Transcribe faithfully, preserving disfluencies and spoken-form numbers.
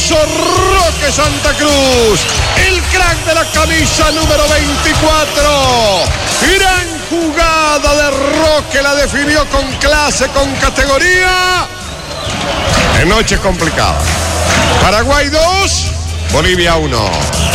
hizo Roque Santa Cruz, el crack de la camisa número veinticuatro. Gran jugada de Roque, la definió con clase, con categoría. En noches complicadas. Paraguay dos, Bolivia uno.